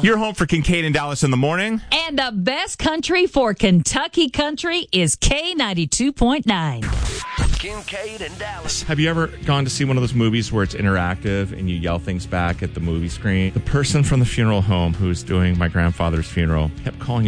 You're home for Kincaid and Dallas in the morning. And the best country for Kentucky country is K92.9. Kincaid and Dallas. Have you ever gone to see one of those movies where it's interactive and you yell things back at the movie screen? The person from the funeral home who was doing my grandfather's funeral kept calling